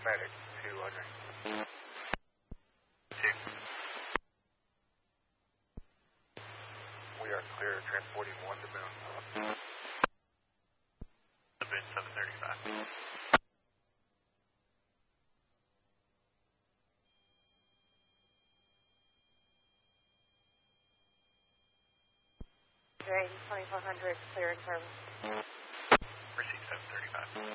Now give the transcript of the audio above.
medic to Audrey. 2. We are clear, transporting 1 to Boone. The Boone 735. Grade 2400, clear and service. Receipt 735.